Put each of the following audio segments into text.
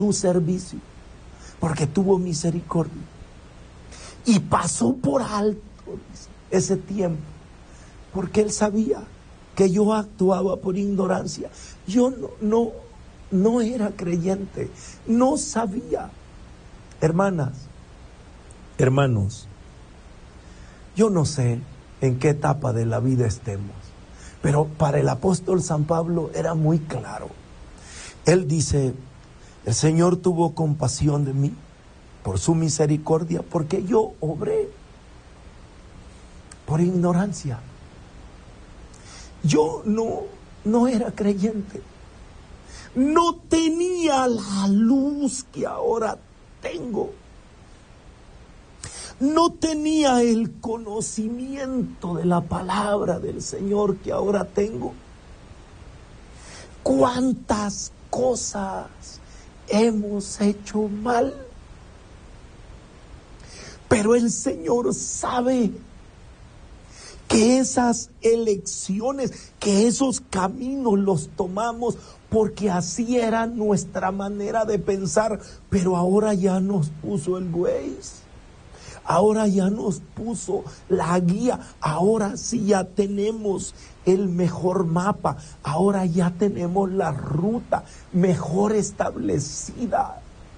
tu servicio, porque tuvo misericordia y pasó por alto ese tiempo, porque Él sabía que yo actuaba por ignorancia. Yo no era creyente, no sabía. Hermanas, hermanos, yo no sé en qué etapa de la vida estemos, pero para el apóstol San Pablo era muy claro. Él dice: el Señor tuvo compasión de mí por su misericordia, porque yo obré por ignorancia. Yo no era creyente, no tenía la luz que ahora tengo, no tenía el conocimiento de la palabra del Señor que ahora tengo. ¿Cuántas cosas hemos hecho mal? Pero el Señor sabe que esas elecciones, que esos caminos los tomamos porque así era nuestra manera de pensar, pero ahora ya nos puso el Waze, ahora ya nos puso la guía, ahora sí ya tenemos el mejor mapa, ahora ya tenemos la ruta mejor establecida.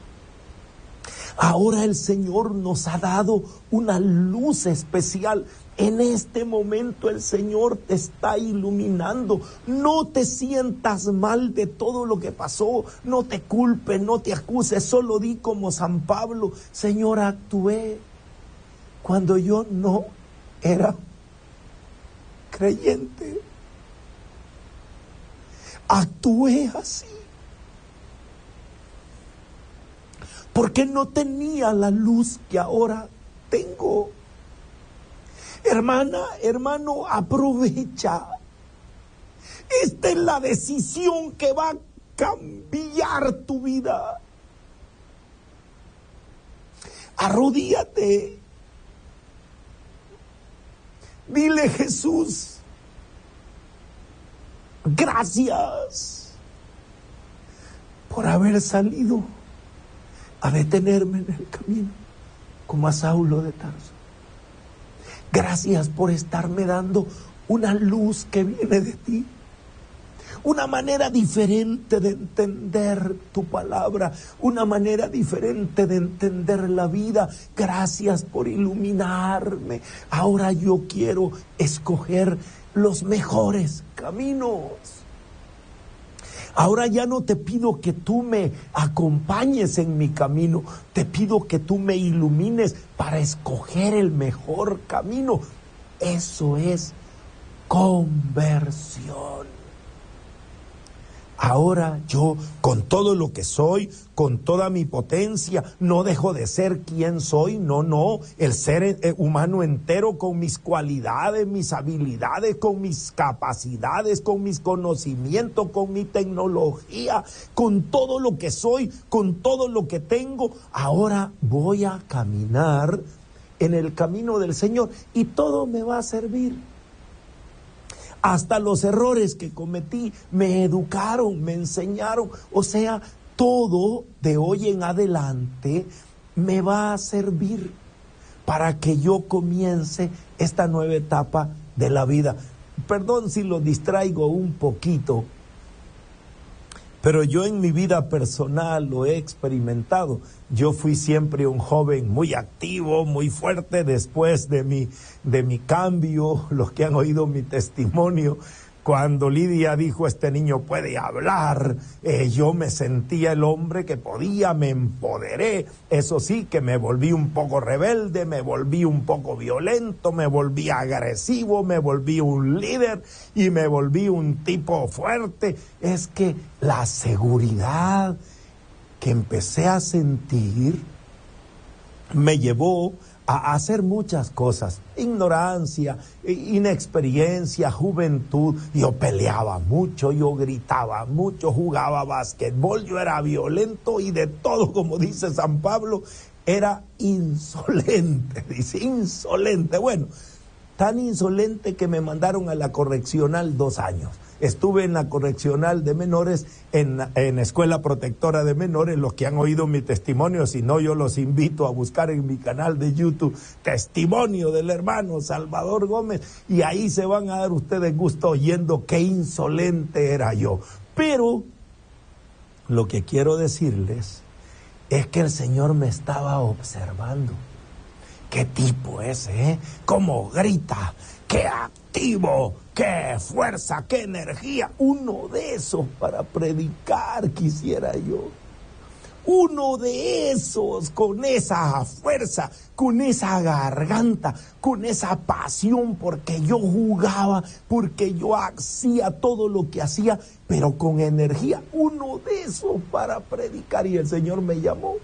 Ahora el Señor nos ha dado una luz especial. En este momento el Señor te está iluminando. No te sientas mal de todo lo que pasó. No te culpes, no te acuses. Solo di como San Pablo: Señor, actué cuando yo no era creyente. Actué así porque no tenía la luz que ahora tengo. Hermana, hermano, aprovecha. Esta es la decisión que va a cambiar tu vida. Arrodíllate. Dile: Jesús, gracias por haber salido a detenerme en el camino, como a Saulo de Tarso. Gracias por estarme dando una luz que viene de ti, una manera diferente de entender tu palabra, una manera diferente de entender la vida. Gracias por iluminarme. Ahora yo quiero escoger los mejores caminos. Ahora ya no te pido que tú me acompañes en mi camino, te pido que tú me ilumines para escoger el mejor camino. Eso es conversión. Ahora yo, con todo lo que soy, con toda mi potencia, no dejo de ser quien soy. No, el ser humano entero, con mis cualidades, mis habilidades, con mis capacidades, con mis conocimientos, con mi tecnología, con todo lo que soy, con todo lo que tengo. Ahora voy a caminar en el camino del Señor y todo me va a servir. Hasta los errores que cometí me educaron, me enseñaron. O sea, todo de hoy en adelante me va a servir para que yo comience esta nueva etapa de la vida. Perdón si lo distraigo un poquito, pero yo en mi vida personal lo he experimentado. Yo fui siempre un joven muy activo, muy fuerte. Después de mi cambio, los que han oído mi testimonio, cuando Lidia dijo: este niño puede hablar, yo me sentía el hombre que podía, me empoderé. Eso sí, que me volví un poco rebelde, me volví un poco violento, me volví agresivo, me volví un líder y me volví un tipo fuerte. Es que la seguridad que empecé a sentir me llevó a hacer muchas cosas. Ignorancia, inexperiencia, juventud. Yo peleaba mucho, yo gritaba mucho, jugaba básquetbol, yo era violento y de todo, como dice San Pablo, era insolente, dice insolente. Bueno, tan insolente que me mandaron a la correccional 2 años. Estuve en la correccional de menores, en Escuela Protectora de Menores. Los que han oído mi testimonio, si no, yo los invito a buscar en mi canal de YouTube, Testimonio del Hermano Salvador Gómez, y ahí se van a dar ustedes gusto oyendo qué insolente era yo. Pero lo que quiero decirles es que el Señor me estaba observando. ¿Qué tipo es, ¿Cómo grita? ¡Qué activo! ¡Qué fuerza! ¡Qué energía! Uno de esos para predicar quisiera yo. Uno de esos, con esa fuerza, con esa garganta, con esa pasión, porque yo jugaba, porque yo hacía todo lo que hacía, pero con energía. Uno de esos para predicar, y el Señor me llamó.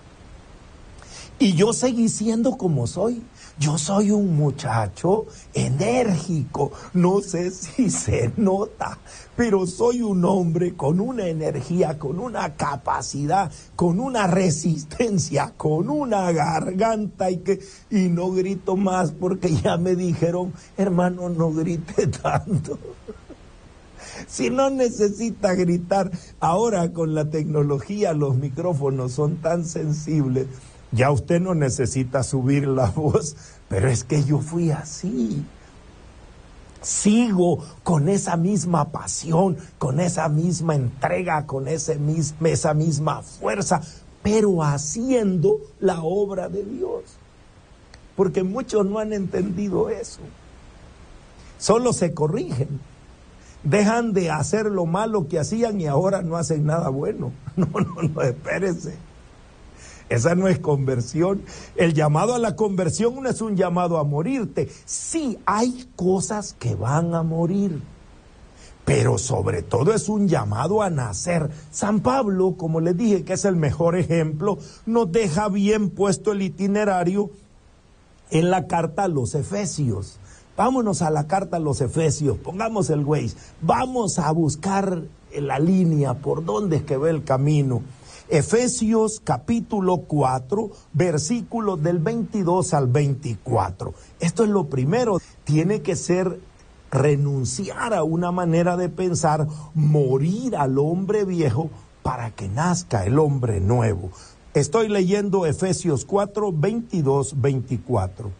Y yo seguí siendo como soy. Yo soy un muchacho enérgico, no sé si se nota, pero soy un hombre con una energía, con una capacidad, con una resistencia, con una garganta, y no grito más porque ya me dijeron, hermano, no grite tanto. Si no necesita gritar, ahora con la tecnología los micrófonos son tan sensibles. Ya usted no necesita subir la voz, pero es que yo fui así. Sigo con esa misma pasión, con esa misma entrega, con esa misma fuerza, pero haciendo la obra de Dios. Porque muchos no han entendido eso. Solo se corrigen. Dejan de hacer lo malo que hacían y ahora no hacen nada bueno. No, espérense. Esa no es conversión. El llamado a la conversión no es un llamado a morirte. Sí, hay cosas que van a morir, pero sobre todo es un llamado a nacer. San Pablo, como les dije, que es el mejor ejemplo, nos deja bien puesto el itinerario en la carta a los Efesios. Vámonos a la carta a los Efesios, pongamos el Waze, vamos a buscar la línea, por dónde es que ve el camino. Efesios capítulo 4, versículos del 22 al 24. Esto es lo primero. Tiene que ser renunciar a una manera de pensar, morir al hombre viejo para que nazca el hombre nuevo. Estoy leyendo Efesios 4, 22, 24.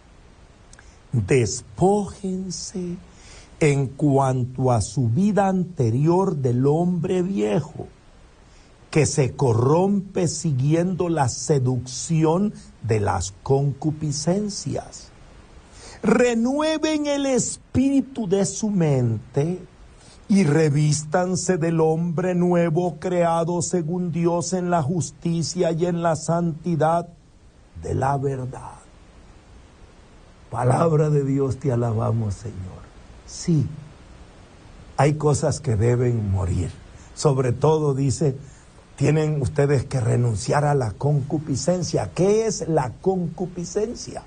Despójense en cuanto a su vida anterior del hombre viejo, que se corrompe siguiendo la seducción de las concupiscencias. Renueven el espíritu de su mente y revístanse del hombre nuevo creado según Dios en la justicia y en la santidad de la verdad. Palabra de Dios, te alabamos, Señor. Sí, hay cosas que deben morir. Sobre todo, dice, tienen ustedes que renunciar a la concupiscencia. ¿Qué es la concupiscencia?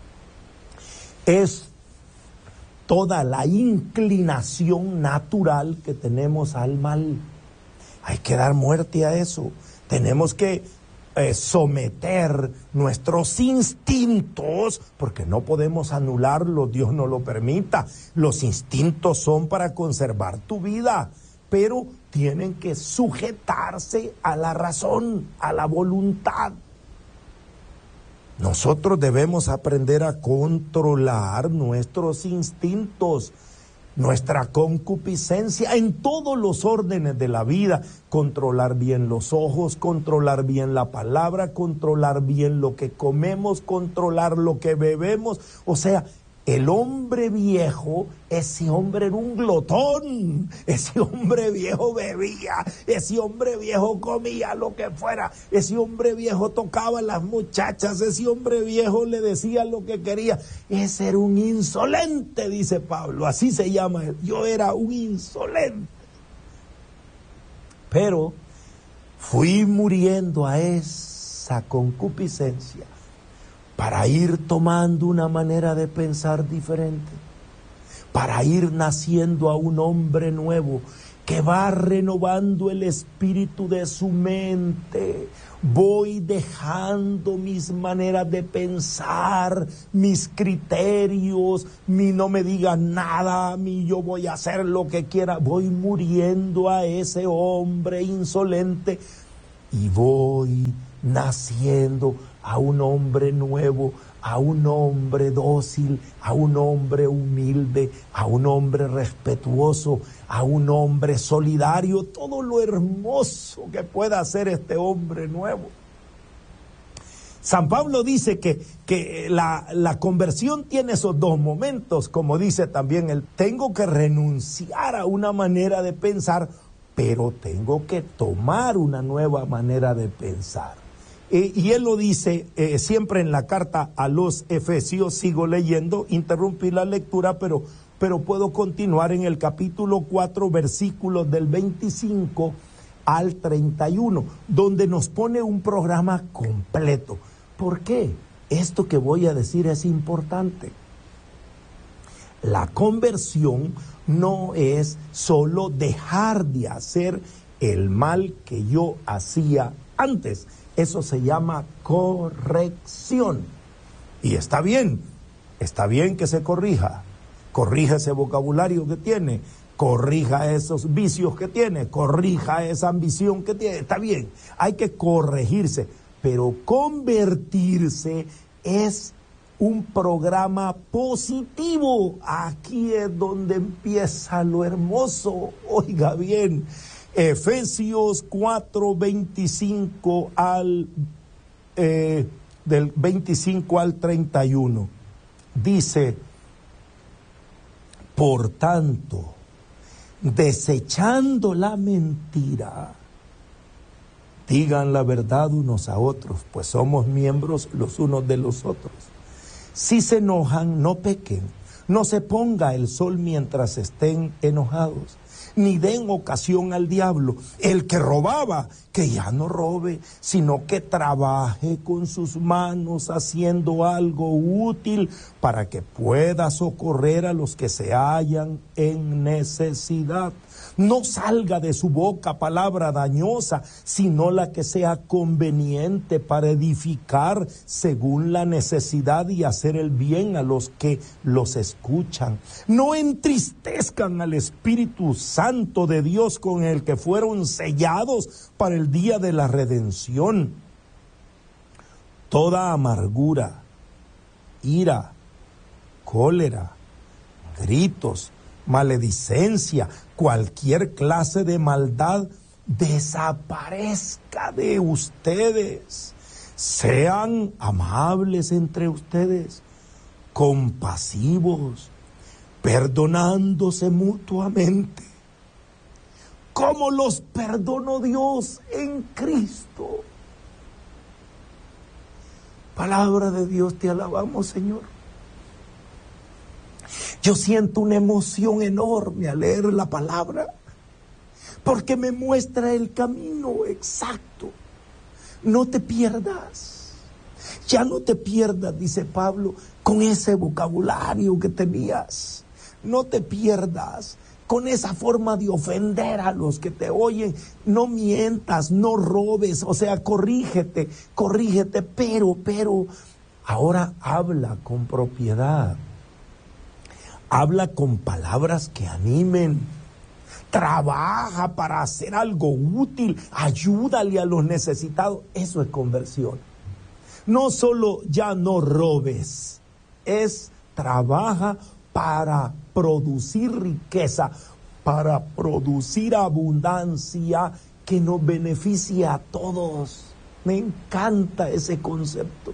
Es toda la inclinación natural que tenemos al mal. Hay que dar muerte a eso. Tenemos que someter nuestros instintos, porque no podemos anularlos, Dios no lo permita. Los instintos son para conservar tu vida, pero tienen que sujetarse a la razón, a la voluntad. Nosotros debemos aprender a controlar nuestros instintos, nuestra concupiscencia en todos los órdenes de la vida. Controlar bien los ojos, controlar bien la palabra, controlar bien lo que comemos, controlar lo que bebemos. O sea, el hombre viejo, ese hombre era un glotón, ese hombre viejo bebía, ese hombre viejo comía lo que fuera, ese hombre viejo tocaba a las muchachas, ese hombre viejo le decía lo que quería. Ese era un insolente, dice Pablo, así se llama él. Yo era un insolente. Pero fui muriendo a esa concupiscencia para ir tomando una manera de pensar diferente, para ir naciendo a un hombre nuevo. que va renovando el espíritu de su mente. Voy dejando mis maneras de pensar, mis criterios, no me digan nada, a mí yo voy a hacer lo que quiera. Voy muriendo a ese hombre insolente y voy naciendo a un hombre nuevo, a un hombre dócil, a un hombre humilde, a un hombre respetuoso, a un hombre solidario, todo lo hermoso que pueda hacer este hombre nuevo. San Pablo dice que la conversión tiene esos dos momentos, como dice también él, tengo que renunciar a una manera de pensar, pero tengo que tomar una nueva manera de pensar. Y él lo dice siempre en la carta a los Efesios. Sigo leyendo, interrumpí la lectura, pero puedo continuar en el capítulo 4, versículos del 25 al 31, donde nos pone un programa completo. ¿Por qué? Esto que voy a decir es importante. La conversión no es solo dejar de hacer el mal que yo hacía antes. Eso se llama corrección. Y está bien que se corrija ese vocabulario que tiene, corrija esos vicios que tiene, corrija esa ambición que tiene, está bien, hay que corregirse, pero convertirse es un programa positivo. Aquí es donde empieza lo hermoso, oiga bien. Efesios 4, 25 del 25 al 31, dice, por tanto, desechando la mentira, digan la verdad unos a otros, pues somos miembros los unos de los otros. Si se enojan, no pequen, no se ponga el sol mientras estén enojados, ni den ocasión al diablo. El que robaba, que ya no robe, sino que trabaje con sus manos haciendo algo útil para que pueda socorrer a los que se hallan en necesidad. No salga de su boca palabra dañosa, sino la que sea conveniente para edificar según la necesidad y hacer el bien a los que los escuchan. No entristezcan al Espíritu Santo de Dios con el que fueron sellados para el día de la redención. Toda amargura, ira, cólera, gritos, maledicencia, cualquier clase de maldad desaparezca de ustedes. Sean amables entre ustedes, compasivos, perdonándose mutuamente, como los perdonó Dios en Cristo. Palabra de Dios, te alabamos, Señor. Yo siento una emoción enorme al leer la palabra, porque me muestra el camino exacto. No te pierdas, ya no te pierdas, dice Pablo, con ese vocabulario que tenías. No te pierdas con esa forma de ofender a los que te oyen. No mientas, no robes, o sea, corrígete, pero ahora habla con propiedad. Habla con palabras que animen. Trabaja para hacer algo útil. Ayúdale a los necesitados. Eso es conversión. No solo ya no robes, es trabaja para producir riqueza, para producir abundancia que nos beneficie a todos. Me encanta ese concepto.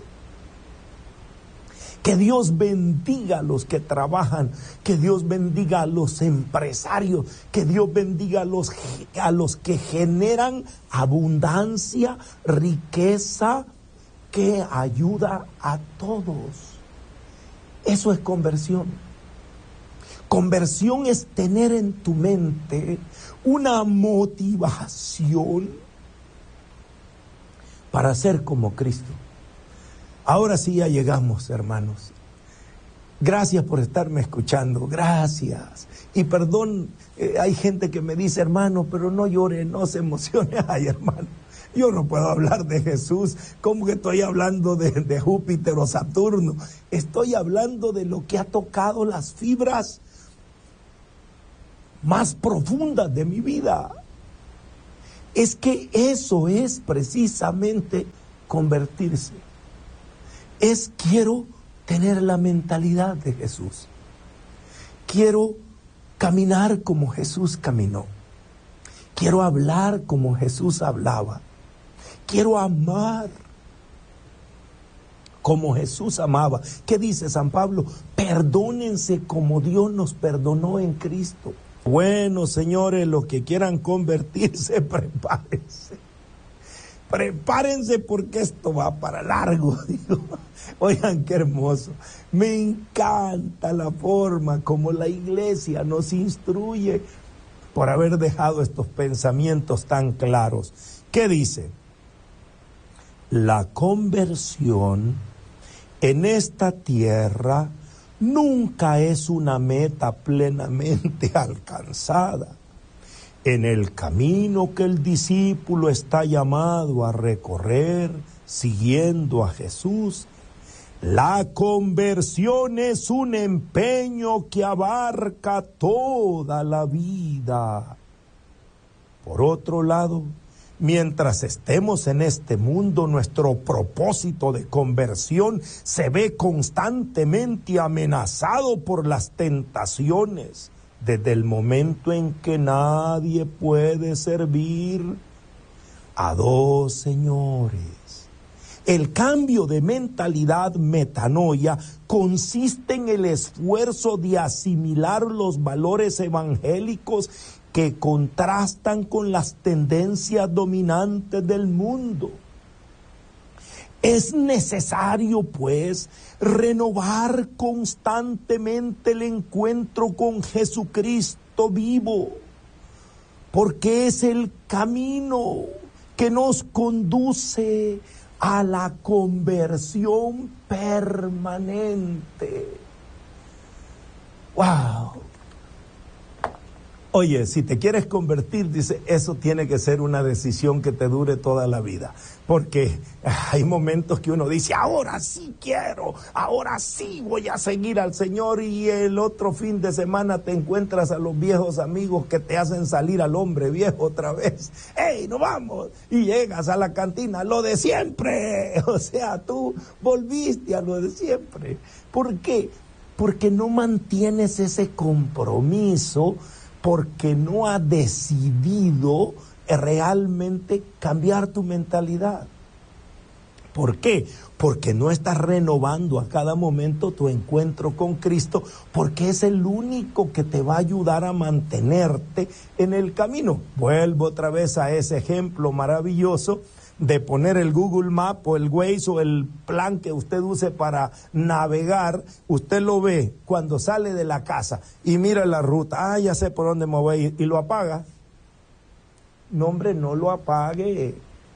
Que Dios bendiga a los que trabajan, que Dios bendiga a los empresarios, que Dios bendiga a los que generan abundancia, riqueza, que ayuda a todos. Eso es conversión. Conversión es tener en tu mente una motivación para ser como Cristo. Ahora sí ya llegamos, hermanos. Gracias por estarme escuchando, gracias. Y perdón, hay gente que me dice, hermano, pero no llore, no se emocione. Ay, hermano, yo no puedo hablar de Jesús como que estoy hablando de Júpiter o Saturno. Estoy hablando de lo que ha tocado las fibras más profundas de mi vida. Es que eso es precisamente convertirse. Quiero tener la mentalidad de Jesús. Quiero caminar como Jesús caminó. Quiero hablar como Jesús hablaba. Quiero amar como Jesús amaba. ¿Qué dice San Pablo? Perdónense como Dios nos perdonó en Cristo. Bueno, señores, los que quieran convertirse, prepárense. Prepárense porque esto va para largo. Digo. Oigan, qué hermoso. Me encanta la forma como la iglesia nos instruye por haber dejado estos pensamientos tan claros. ¿Qué dice? La conversión en esta tierra nunca es una meta plenamente alcanzada. En el camino que el discípulo está llamado a recorrer, siguiendo a Jesús, la conversión es un empeño que abarca toda la vida. Por otro lado, mientras estemos en este mundo, nuestro propósito de conversión se ve constantemente amenazado por las tentaciones, desde el momento en que nadie puede servir a dos señores. El cambio de mentalidad, metanoia, consiste en el esfuerzo de asimilar los valores evangélicos que contrastan con las tendencias dominantes del mundo. Es necesario, pues, renovar constantemente el encuentro con Jesucristo vivo, porque es el camino que nos conduce a la conversión permanente. ¡Wow! Oye, si te quieres convertir, dice, eso tiene que ser una decisión que te dure toda la vida. Porque hay momentos que uno dice, ahora sí quiero, ahora sí voy a seguir al Señor, y el otro fin de semana te encuentras a los viejos amigos que te hacen salir al hombre viejo otra vez. ¡Ey, nos vamos! Y llegas a la cantina, lo de siempre. O sea, tú volviste a lo de siempre. ¿Por qué? Porque no mantienes ese compromiso, porque no has decidido realmente cambiar tu mentalidad. ¿Por qué? Porque no estás renovando a cada momento tu encuentro con Cristo, porque es el único que te va a ayudar a mantenerte en el camino. Vuelvo otra vez a ese ejemplo maravilloso de poner el Google Map o el Waze o el plan que usted use para navegar. Usted lo ve cuando sale de la casa y mira la ruta. Ya sé por dónde me voy a ir, y lo apaga. No, hombre, no lo apague.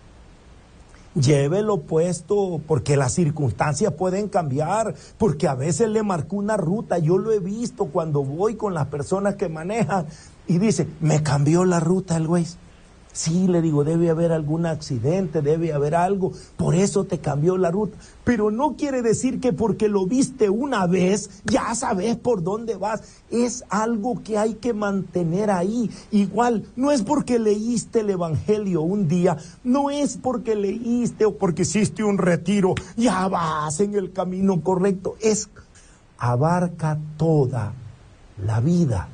Llévelo puesto, porque las circunstancias pueden cambiar, porque a veces le marcó una ruta. Yo lo he visto cuando voy con las personas que manejan y dice, me cambió la ruta el Waze. Sí, le digo, debe haber algún accidente, debe haber algo, por eso te cambió la ruta. Pero no quiere decir que porque lo viste una vez, ya sabes por dónde vas. Es algo que hay que mantener ahí. Igual, no es porque leíste el Evangelio un día, no es porque leíste o porque hiciste un retiro, ya vas en el camino correcto. Abarca toda la vida.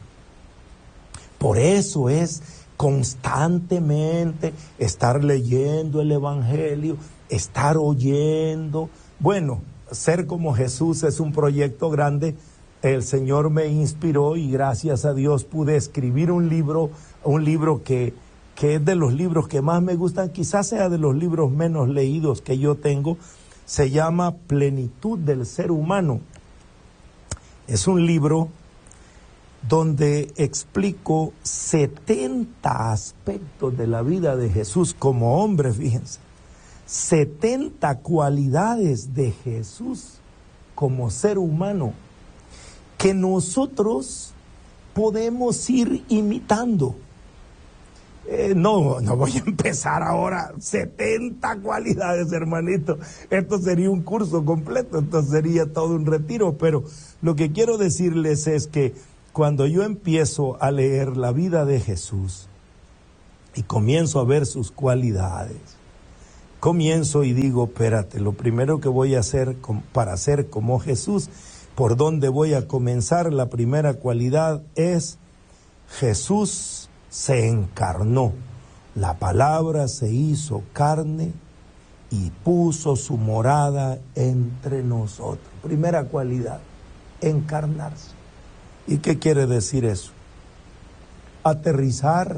Por eso es constantemente estar leyendo el Evangelio, estar oyendo. Bueno, ser como Jesús es un proyecto grande. El Señor me inspiró y gracias a Dios pude escribir un libro que es de los libros que más me gustan, quizás sea de los libros menos leídos que yo tengo. Se llama Plenitud del Ser Humano. Es un libro donde explico 70 aspectos de la vida de Jesús como hombre, fíjense. 70 cualidades de Jesús como ser humano. que nosotros podemos ir imitando. No voy a empezar ahora 70 cualidades, hermanito. Esto sería un curso completo, esto sería todo un retiro, pero lo que quiero decirles es que cuando yo empiezo a leer la vida de Jesús y comienzo a ver sus cualidades, comienzo y digo, espérate, lo primero que voy a hacer para ser como Jesús, ¿por dónde voy a comenzar? La primera cualidad es Jesús se encarnó, la palabra se hizo carne y puso su morada entre nosotros. Primera cualidad, encarnarse. ¿Y qué quiere decir eso? Aterrizar,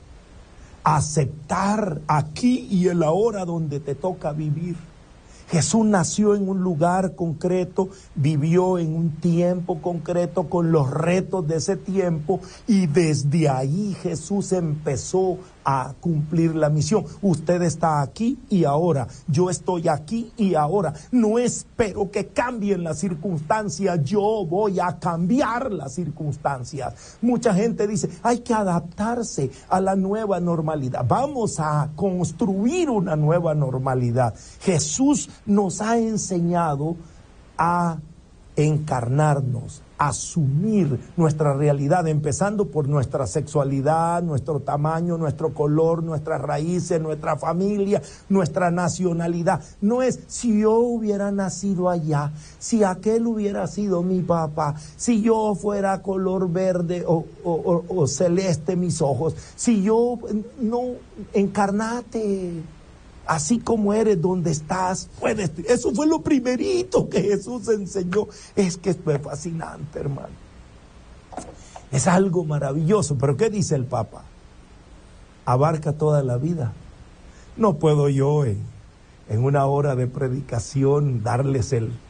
aceptar aquí y el ahora donde te toca vivir. Jesús nació en un lugar concreto, vivió en un tiempo concreto con los retos de ese tiempo y desde ahí Jesús empezó a cumplir la misión. Usted está aquí y ahora, yo estoy aquí y ahora. No espero que cambien las circunstancias, yo voy a cambiar las circunstancias. Mucha gente dice, hay que adaptarse a la nueva normalidad. Vamos a construir una nueva normalidad. Jesús nos ha enseñado a encarnarnos, asumir nuestra realidad, empezando por nuestra sexualidad, nuestro tamaño, nuestro color, nuestras raíces, nuestra familia, nuestra nacionalidad. No es si yo hubiera nacido allá, si aquel hubiera sido mi papá, si yo fuera color verde o celeste mis ojos, si yo no, encarnate. Así como eres, donde estás, puedes. Eso fue lo primerito que Jesús enseñó. Es que esto es fascinante, hermano. Es algo maravilloso. Pero ¿qué dice el Papa? Abarca toda la vida. No puedo yo en una hora de predicación darles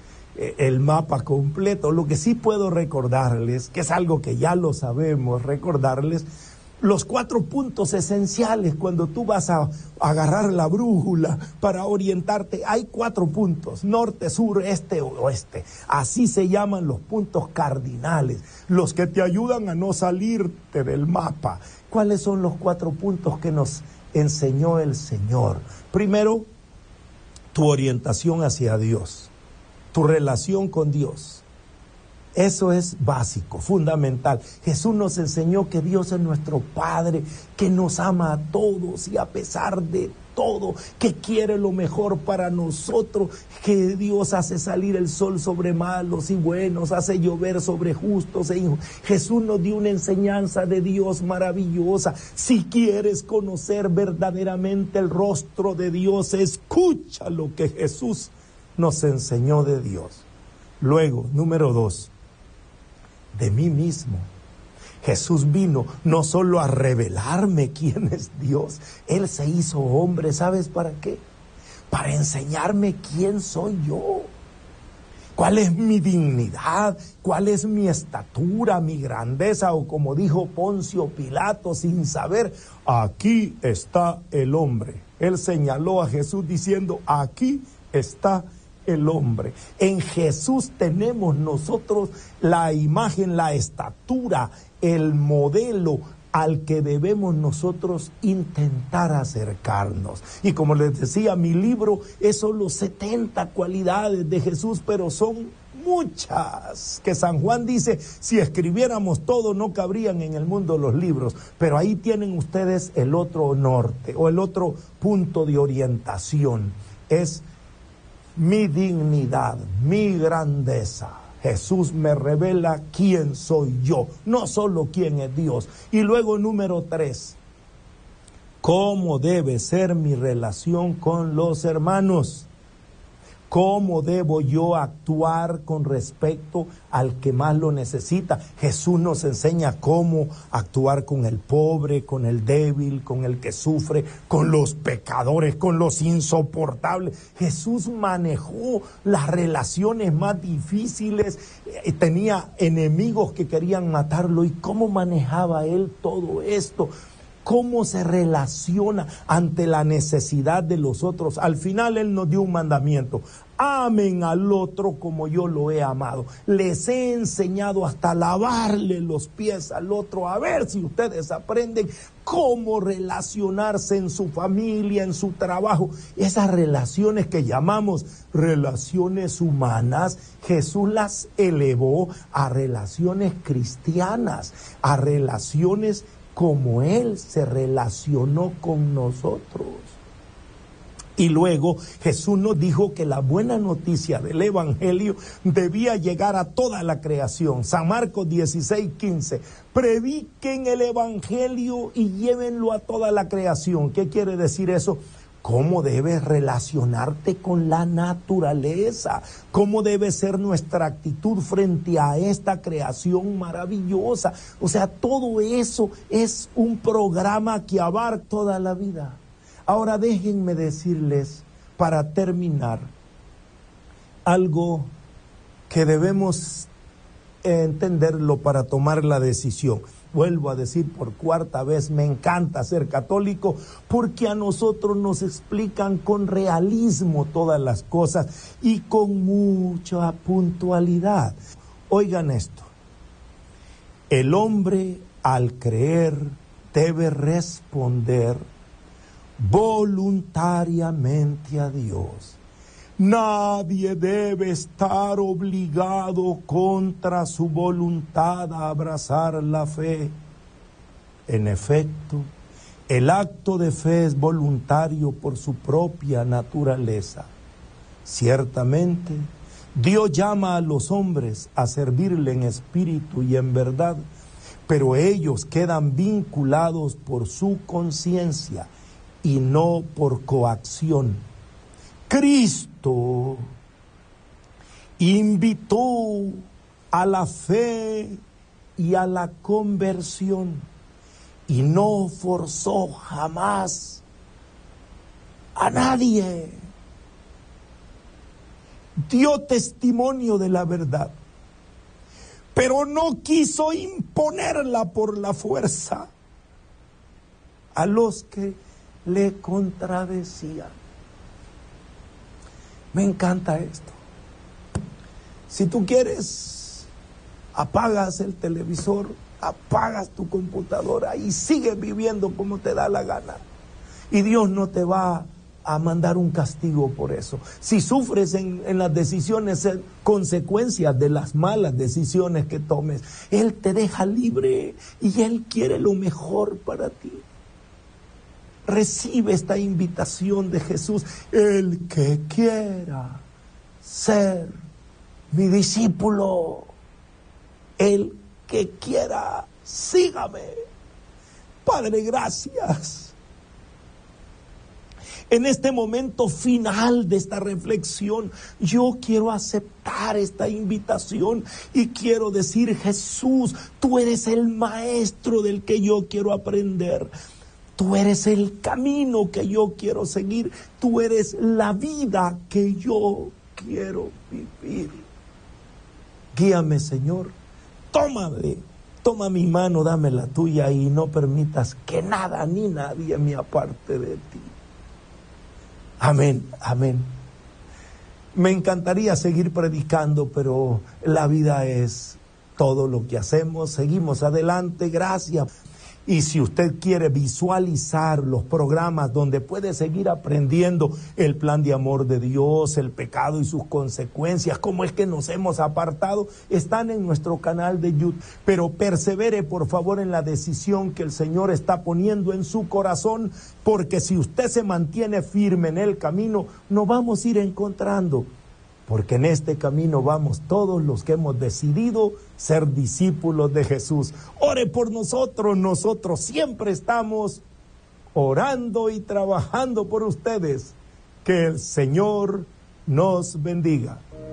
el mapa completo. Lo que sí puedo recordarles, que es algo que ya lo sabemos, recordarles los 4 puntos esenciales cuando tú vas a agarrar la brújula para orientarte. Hay 4 puntos, norte, sur, este, oeste. Así se llaman los puntos cardinales, los que te ayudan a no salirte del mapa. ¿Cuáles son los 4 puntos que nos enseñó el Señor? Primero, tu orientación hacia Dios, tu relación con Dios. Eso es básico, fundamental. Jesús nos enseñó que Dios es nuestro Padre, que nos ama a todos y a pesar de todo, que quiere lo mejor para nosotros, que Dios hace salir el sol sobre malos y buenos, hace llover sobre justos e injustos. Jesús nos dio una enseñanza de Dios maravillosa. Si quieres conocer verdaderamente el rostro de Dios, escucha lo que Jesús nos enseñó de Dios. Luego, número 2. De mí mismo. Jesús vino no solo a revelarme quién es Dios, Él se hizo hombre, ¿sabes para qué? Para enseñarme quién soy yo, cuál es mi dignidad, cuál es mi estatura, mi grandeza, o como dijo Poncio Pilato sin saber, aquí está el hombre. Él señaló a Jesús diciendo, aquí está el hombre. En Jesús tenemos nosotros la imagen, la estatura, el modelo al que debemos nosotros intentar acercarnos. Y como les decía, mi libro es solo 70 cualidades de Jesús, pero son muchas, que San Juan dice, si escribiéramos todo no cabrían en el mundo los libros, pero ahí tienen ustedes el otro norte o el otro punto de orientación, es mi dignidad, mi grandeza. Jesús me revela quién soy yo, no solo quién es Dios. Y luego número 3, cómo debe ser mi relación con los hermanos. ¿Cómo debo yo actuar con respecto al que más lo necesita? Jesús nos enseña cómo actuar con el pobre, con el débil, con el que sufre, con los pecadores, con los insoportables. Jesús manejó las relaciones más difíciles, tenía enemigos que querían matarlo. ¿Y cómo manejaba Él todo esto? cómo se relaciona ante la necesidad de los otros. Al final Él nos dio un mandamiento: amen al otro como yo lo he amado. Les he enseñado hasta lavarle los pies al otro. A ver si ustedes aprenden cómo relacionarse en su familia, en su trabajo. Esas relaciones que llamamos relaciones humanas, Jesús las elevó a relaciones cristianas, a relaciones como Él se relacionó con nosotros. Y luego Jesús nos dijo que la buena noticia del Evangelio debía llegar a toda la creación. San Marcos 16:15. Prediquen el Evangelio y llévenlo a toda la creación. ¿Qué quiere decir eso? ¿Cómo debes relacionarte con la naturaleza? ¿Cómo debe ser nuestra actitud frente a esta creación maravillosa? O sea, todo eso es un programa que abarca toda la vida. Ahora déjenme decirles, para terminar, algo que debemos entenderlo para tomar la decisión. Vuelvo a decir por cuarta vez, me encanta ser católico porque a nosotros nos explican con realismo todas las cosas y con mucha puntualidad. Oigan esto: el hombre al creer debe responder voluntariamente a Dios. Nadie debe estar obligado contra su voluntad a abrazar la fe. En efecto, el acto de fe es voluntario por su propia naturaleza. Ciertamente, Dios llama a los hombres a servirle en espíritu y en verdad, pero ellos quedan vinculados por su conciencia y no por coacción. Cristo invitó a la fe y a la conversión y no forzó jamás a nadie. Dio testimonio de la verdad, pero no quiso imponerla por la fuerza a los que le contradecían. Me encanta esto. Si tú quieres, apagas el televisor, apagas tu computadora y sigues viviendo como te da la gana. Y Dios no te va a mandar un castigo por eso. Si sufres en las decisiones, consecuencias de las malas decisiones que tomes, Él te deja libre y Él quiere lo mejor para ti. Recibe esta invitación de Jesús: el que quiera ser mi discípulo, el que quiera, sígame. Padre, gracias. En este momento final de esta reflexión, yo quiero aceptar esta invitación y quiero decir: Jesús, tú eres el maestro del que yo quiero aprender. Tú eres el camino que yo quiero seguir. Tú eres la vida que yo quiero vivir. Guíame, Señor. Tómame. Toma mi mano, dame la tuya y no permitas que nada ni nadie me aparte de ti. Amén, amén. Me encantaría seguir predicando, pero la vida es todo lo que hacemos. Seguimos adelante. Gracias. Y si usted quiere visualizar los programas donde puede seguir aprendiendo el plan de amor de Dios, el pecado y sus consecuencias, cómo es que nos hemos apartado, están en nuestro canal de YouTube. Pero persevere, por favor, en la decisión que el Señor está poniendo en su corazón, porque si usted se mantiene firme en el camino, nos vamos a ir encontrando. Porque en este camino vamos todos los que hemos decidido ser discípulos de Jesús. Ore por nosotros, nosotros siempre estamos orando y trabajando por ustedes. Que el Señor nos bendiga.